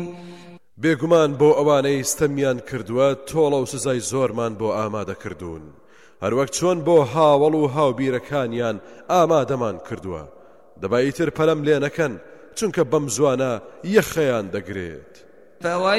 بێگومان بۆ ئەوانەی ستەمیان کردووە تۆڵە و سزای زۆرمان بۆ ئامادە کردوون هەروەک چۆن بۆ هاوڵ و هاوبیرەکانیان ئامادەمان کردووە دەبا ئیتر پەلەم لێ نەکەن چونکە بەم زوانە یەخەیان دەگرێت